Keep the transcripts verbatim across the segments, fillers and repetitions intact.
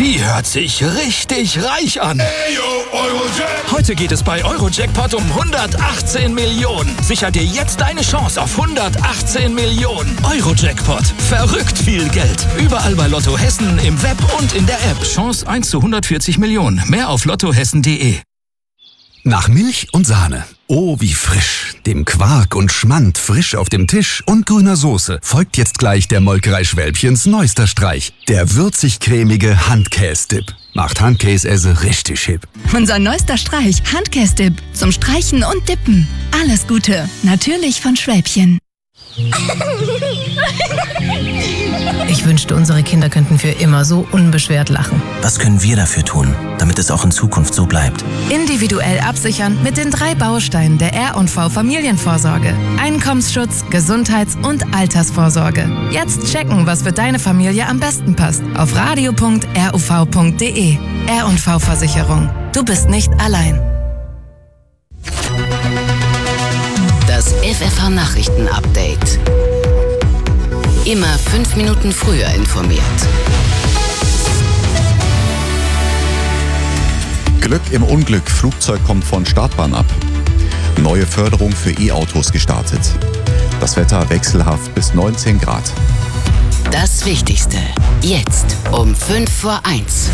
Die hört sich richtig reich an. Heute geht es bei Eurojackpot um hundertachtzehn Millionen. Sicher dir jetzt deine Chance auf hundertachtzehn Millionen. Eurojackpot. Verrückt viel Geld. Überall bei Lotto Hessen, im Web und in der App. Chance eins zu hundertvierzig Millionen. Mehr auf lottohessen punkt de. Nach Milch und Sahne. Oh, wie frisch. Dem Quark und Schmand frisch auf dem Tisch und grüner Soße folgt jetzt gleich der Molkerei Schwälbchens neuester Streich. Der würzig-cremige Handkäse-Dip. Macht Handkäse richtig hip. Unser neuester Streich, Handkäse-Dip. Zum Streichen und Dippen. Alles Gute. Natürlich von Schwälbchen. Ich wünschte, unsere Kinder könnten für immer so unbeschwert lachen. Was können wir dafür tun, damit es auch in Zukunft so bleibt? Individuell absichern mit den drei Bausteinen der R und V Familienvorsorge. Einkommensschutz, Gesundheits- und Altersvorsorge. Jetzt checken, was für deine Familie am besten passt. Auf radio punkt ruv punkt de. R und V Versicherung. Du bist nicht allein. Das F F H-Nachrichten-Update. Immer fünf Minuten früher informiert. Glück im Unglück. Flugzeug kommt von Startbahn ab. Neue Förderung für E-Autos gestartet. Das Wetter wechselhaft bis neunzehn Grad. Das Wichtigste. Jetzt um fünf vor eins.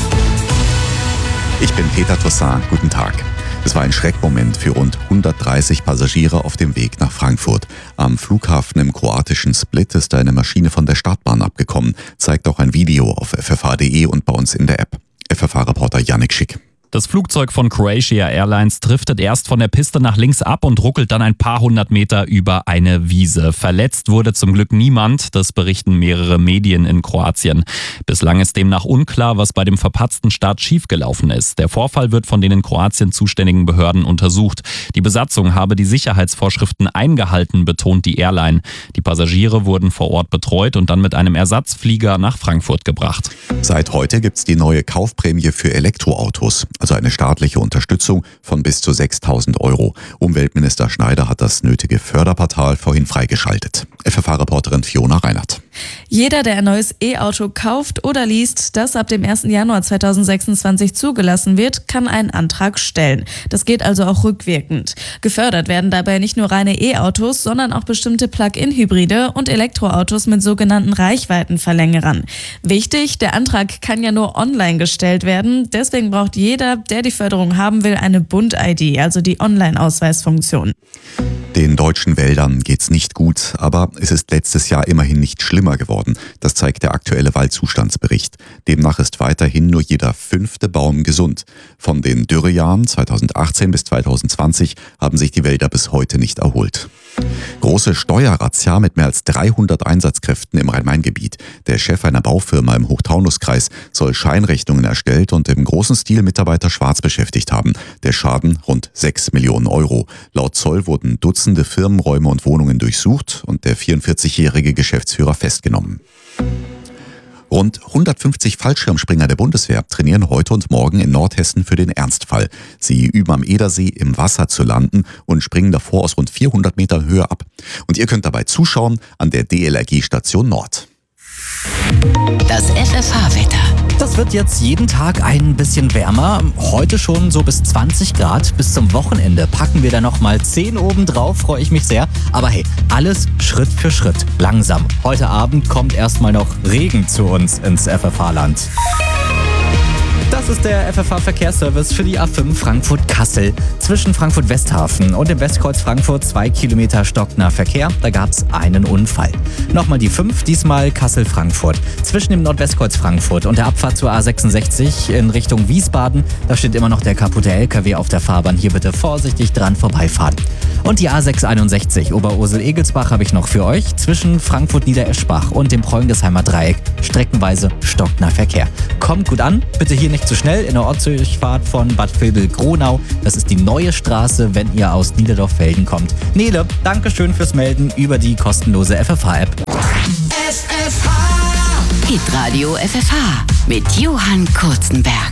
Ich bin Peter Toussaint. Guten Tag. Es war ein Schreckmoment für rund hundertdreißig Passagiere auf dem Weg nach Frankfurt. Am Flughafen im kroatischen Split ist eine Maschine von der Startbahn abgekommen, zeigt auch ein Video auf f f h punkt de und bei uns in der App. F F H-Reporter Yannick Schick. Das Flugzeug von Croatia Airlines driftet erst von der Piste nach links ab und ruckelt dann ein paar hundert Meter über eine Wiese. Verletzt wurde zum Glück niemand, das berichten mehrere Medien in Kroatien. Bislang ist demnach unklar, was bei dem verpatzten Start schiefgelaufen ist. Der Vorfall wird von den in Kroatien zuständigen Behörden untersucht. Die Besatzung habe die Sicherheitsvorschriften eingehalten, betont die Airline. Die Passagiere wurden vor Ort betreut und dann mit einem Ersatzflieger nach Frankfurt gebracht. Seit heute gibt's die neue Kaufprämie für Elektroautos. Also eine staatliche Unterstützung von bis zu sechstausend Euro. Umweltminister Schneider hat das nötige Förderportal vorhin freigeschaltet. F F H-Reporterin Fiona Reinhardt. Jeder, der ein neues E-Auto kauft oder liest, das ab dem ersten Januar zweitausendsechsundzwanzig zugelassen wird, kann einen Antrag stellen. Das geht also auch rückwirkend. Gefördert werden dabei nicht nur reine E-Autos, sondern auch bestimmte Plug-in-Hybride und Elektroautos mit sogenannten Reichweitenverlängerern. Wichtig, der Antrag kann ja nur online gestellt werden. Deswegen braucht jeder, der die Förderung haben will, eine Bund-I D, also die Online-Ausweisfunktion. Den deutschen Wäldern geht's nicht gut, aber es ist letztes Jahr immerhin nicht schlimmer geworden. Das zeigt der aktuelle Waldzustandsbericht. Demnach ist weiterhin nur jeder fünfte Baum gesund. Von den Dürrejahren zweitausendachtzehn bis zweitausendzwanzig haben sich die Wälder bis heute nicht erholt. Große Steuerrazzia mit mehr als dreihundert Einsatzkräften im Rhein-Main-Gebiet. Der Chef einer Baufirma im Hochtaunuskreis soll Scheinrechnungen erstellt und im großen Stil Mitarbeiter schwarz beschäftigt haben. Der Schaden rund sechs Millionen Euro. Laut Zoll wurden Dutzende Firmenräume und Wohnungen durchsucht und der vierundvierzigjährige Geschäftsführer festgenommen. Rund hundertfünfzig Fallschirmspringer der Bundeswehr trainieren heute und morgen in Nordhessen für den Ernstfall. Sie üben am Edersee im Wasser zu landen und springen davor aus rund vierhundert Metern Höhe ab. Und ihr könnt dabei zuschauen an der D L R G-Station Nord. Das F F H-Wetter. Das wird jetzt jeden Tag ein bisschen wärmer. Heute schon so bis zwanzig Grad. Bis zum Wochenende packen wir da nochmal zehn oben drauf. Freue ich mich sehr. Aber hey, alles Schritt für Schritt. Langsam. Heute Abend kommt erstmal noch Regen zu uns ins F F H-Land. Das ist der F F H-Verkehrsservice für die A fünf Frankfurt-Kassel. Zwischen Frankfurt-Westhafen und dem Westkreuz Frankfurt zwei Kilometer stockender Verkehr. Da gab es einen Unfall. Nochmal die fünf, diesmal Kassel-Frankfurt. Zwischen dem Nordwestkreuz Frankfurt und der Abfahrt zur A sechsundsechzig in Richtung Wiesbaden. Da steht immer noch der kaputte L K W auf der Fahrbahn. Hier bitte vorsichtig dran vorbeifahren. Und die A sechshunderteinundsiebzig Oberursel-Egelsbach habe ich noch für euch. Zwischen Frankfurt-Niedereschbach und dem Preungesheimer Dreieck streckenweise stockender Verkehr. Kommt gut an, bitte hier nicht zu schnell in der Ortsdurchfahrt von Bad Vilbel-Gronau. Das ist die neue Straße, wenn ihr aus Niederdorf-Felden kommt. Nele, danke schön fürs Melden über die kostenlose F F H-App. F F H! Hitradio F F H mit Johann Kurzenberg.